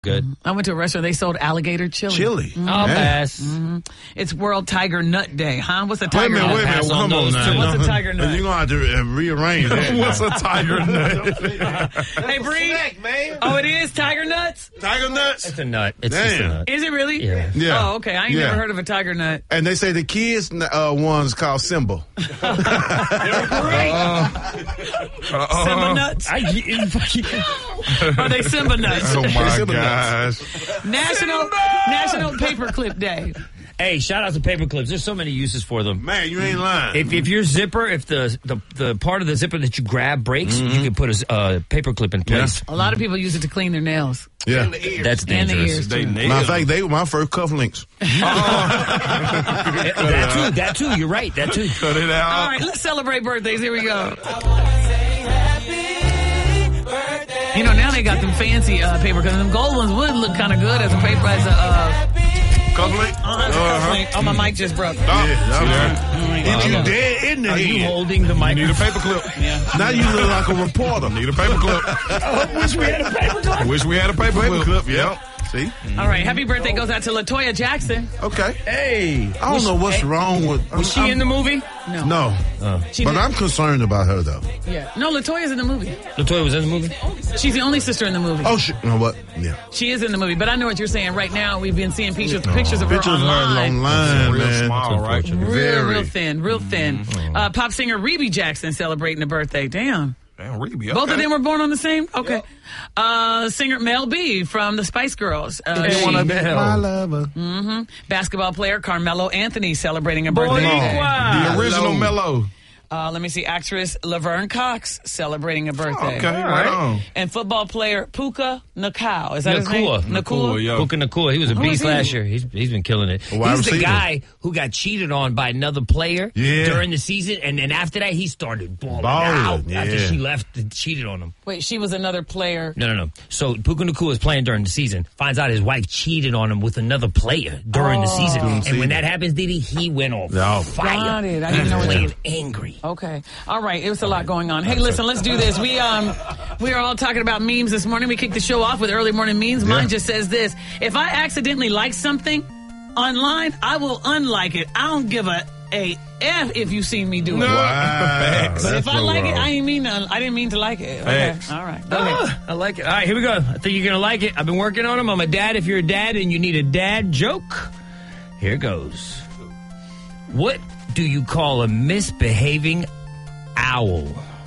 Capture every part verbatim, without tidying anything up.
Good. I went to a restaurant. They sold alligator chili. Chili. Mm-hmm. Oh, pass. Mm-hmm. It's World Tiger Nut Day, huh? What's a Wait a tiger minute, nut? wait a minute. Pass on Come on those now. two. What's a tiger nut? You're going to have to uh, rearrange that. What's a tiger nut? Hey, Bree. man. Oh, it is tiger nuts? Tiger nuts? It's a nut. It's just a Damn. nut. Is it really? Yeah. Yeah. Oh, okay. I ain't Yeah. never heard of a tiger nut. And they say the kids' uh, one's called Simba. Simba nuts? I, Are they Simba nuts? Oh my Simba gosh. National National Paperclip Day. hey, shout out to paper clips. There's so many uses for them. Man, you ain't lying. If, if your zipper, if the, the the part of the zipper that you grab breaks, Mm-hmm. you can put a uh, paper clip in place. A lot of people use it to clean their nails. yeah. That's And the dangerous. ears. They too. nailed Matter of fact, they were my first cufflinks. that too. That too. You're right. That too. Cut it out. All right, let's celebrate birthdays. Here we go. You know, now they got them fancy uh, paper because them gold ones would look kind of good as a paper, as a uh, Cufflink? uh-huh. Oh, my mic just broke. Yeah, See there? Hit you dead in the Are you head. holding the mic? Need a paper clip. Now you look like a reporter. Need a paper clip. I wish we had a paper clip. Wish we had a paper, Paper clip. clip, yep. See? All right, happy birthday goes out to LaToya Jackson. Okay. Hey. I don't know what's wrong with... Was she in the movie? No. No. She But did- I'm concerned about her, though. Yeah. No, LaToya's in the movie. LaToya was in the movie? She's the only sister in the movie. Oh, shit. You know what? Yeah. She is in the movie, but I know what you're saying. Right now, we've been seeing pictures, pictures of her Pictures of her online. online, Real man. small, right? Real, Very. real thin, real thin. Uh, pop singer Rebe Jackson celebrating a birthday. Damn. Damn, Rebe, okay. Both of them were born on the same? Okay. Uh, singer Mel B from the Spice Girls. Uh, Hey, she- one of I them. love her. Mhm. Basketball player Carmelo Anthony celebrating a birthday. The original Mellow. Uh, let me see. Actress Laverne Cox celebrating a birthday. Okay, right on. And football player Puka Nakua. Is that his name? Nakua. Nakua. Nakua, yeah. Puka Nakua. He was a Who beast is he? last year. He's he's been killing it. A wide He's the receiver. guy who got cheated on by another player Yeah. during the season, and then after that he started balling, Balling, out yeah. after she left and cheated on him. Wait, she was another player. No, no, no. So Puka Nakua is playing during the season. Finds out his wife cheated on him with another player during the season, and when that happens, Diddy, he went on No. fire. Got it. I He didn't know was what playing angry. Okay. All right. It was a lot going on. Hey, listen, let's do this. We um we are all talking about memes this morning. We kicked the show off with early morning memes. Mine Yeah. just says this. If I accidentally like something online, I will unlike it. I don't give a a F if you see me do it. Wow. But if I like it, I ain't mean to, I didn't mean to like it. Okay. Facts. All right. Go ahead. Ah, I like it. All right, here we go. I think you're going to like it. I've been working on them. I'm a dad. If you're a dad and you need a dad joke, here goes. What do you call a misbehaving owl?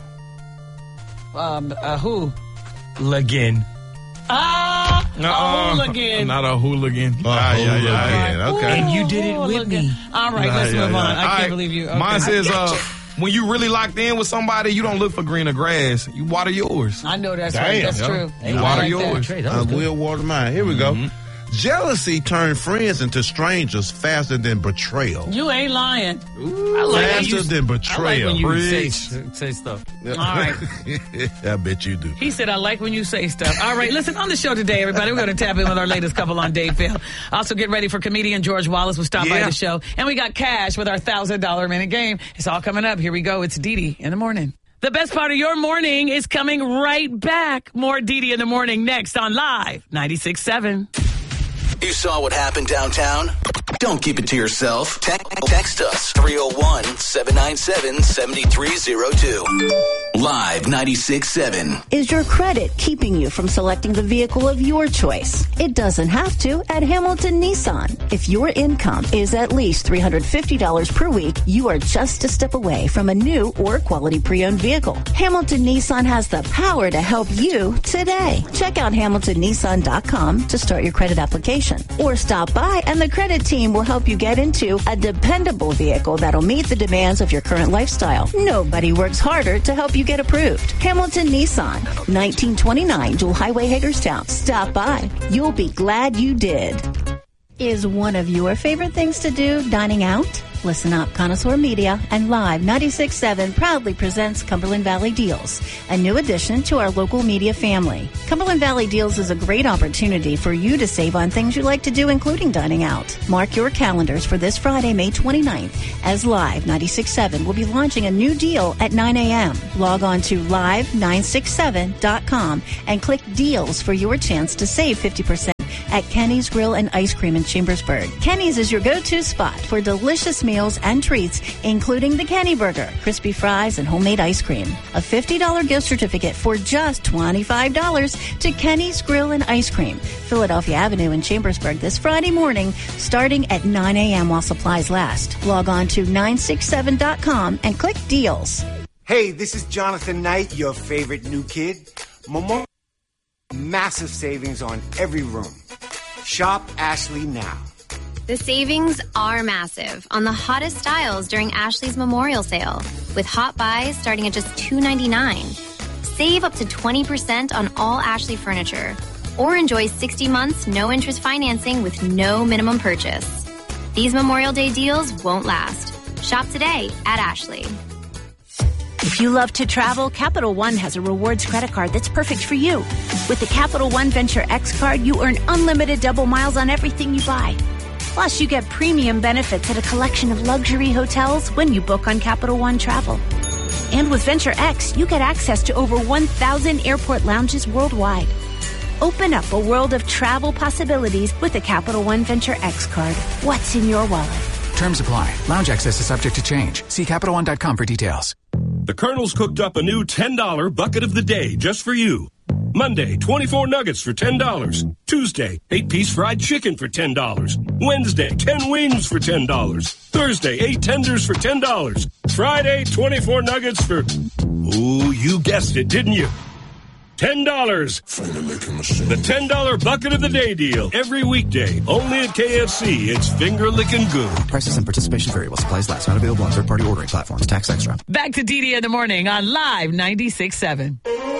Um uh, who? Ligon. Ah, a Uh-uh. hooligan. Not a hooligan. Oh, Ah, yeah, yeah, yeah. yeah, okay. And you did it with Hooligan. me. All right, let's Yeah, move yeah, on. yeah. I All can't right. believe you. Okay. Mine says, I uh, gotcha. when you really locked in with somebody, you don't look for greener grass. You water yours. I know that's Damn. right. That's Yeah. true. You I water like that. yours. Trey, that I was good. will water mine. Here we go. Jealousy turned friends into strangers faster than betrayal. You ain't lying. I like when Faster you, than I like betrayal. when you say, Preach. say stuff. All right. I bet you do. He said, I like when you say stuff. All right, listen, on the show today, everybody, we're going to tap in with our latest couple on Dave Phil. Also, get ready for comedian George Wallace will stop by Yeah. the show. And we got cash with our one thousand dollars minute game. It's all coming up. Here we go. It's Dee Dee in the morning. The best part of your morning is coming right back. More Dee Dee in the morning next on Live ninety-six point seven. You saw what happened downtown? Don't keep it to yourself. Te- text us three oh one, seven nine seven, seven three oh two. Live ninety-six point seven. Is your credit keeping you from selecting the vehicle of your choice? It doesn't have to at Hamilton Nissan. If your income is at least three hundred fifty dollars per week, you are just a step away from a new or quality pre-owned vehicle. Hamilton Nissan has the power to help you today. Check out hamilton nissan dot com to start your credit application. Or stop by and the credit team will help you get into a dependable vehicle that'll meet the demands of your current lifestyle. Nobody works harder to help you get approved. Hamilton Nissan, nineteen twenty-nine Jewel Highway, Hagerstown. Stop by. You'll be glad you did. Is one of your favorite things to do dining out? Listen up, Connoisseur Media and Live ninety-six point seven proudly presents Cumberland Valley Deals, a new addition to our local media family. Cumberland Valley Deals is a great opportunity for you to save on things you like to do, including dining out. Mark your calendars for this Friday, May twenty-ninth, as Live ninety-six point seven will be launching a new deal at nine a.m. Log on to live nine six seven dot com and click Deals for your chance to save fifty percent at Kenny's Grill and Ice Cream in Chambersburg. Kenny's is your go-to spot for delicious meals and treats, including the Kenny Burger, crispy fries, and homemade ice cream. A fifty dollars gift certificate for just twenty-five dollars to Kenny's Grill and Ice Cream, Philadelphia Avenue in Chambersburg this Friday morning, starting at nine a.m. while supplies last. Log on to nine six seven dot com and click Deals. Hey, this is Jonathan Knight, your favorite new kid. Momo, massive savings on every room. Shop Ashley now. The savings are massive on the hottest styles during Ashley's Memorial Sale, with hot buys starting at just two ninety-nine. Save up to twenty percent on all Ashley furniture, or enjoy sixty months no-interest financing with no minimum purchase. These Memorial Day deals won't last. Shop today at Ashley. If you love to travel, Capital One has a rewards credit card that's perfect for you. With the Capital One Venture X card, you earn unlimited double miles on everything you buy. Plus, you get premium benefits at a collection of luxury hotels when you book on Capital One Travel. And with Venture X, you get access to over one thousand airport lounges worldwide. Open up a world of travel possibilities with the Capital One Venture X card. What's in your wallet? Terms apply. Lounge access is subject to change. See Capital One dot com for details. The Colonel's cooked up a new ten dollar bucket of the day just for you. Monday, twenty-four nuggets for ten dollars. Tuesday, eight-piece fried chicken for ten dollars. Wednesday, ten wings for ten dollars. Thursday, eight tenders for ten dollars. Friday, twenty-four nuggets for... Ooh, you guessed it, didn't you? ten dollars. The ten dollar bucket of the day deal. Every weekday. Only at K F C. It's finger licking good. Prices and participation vary while supplies last. Not available on third-party ordering platforms. Tax extra. Back to D D in the morning on Live ninety-six point seven.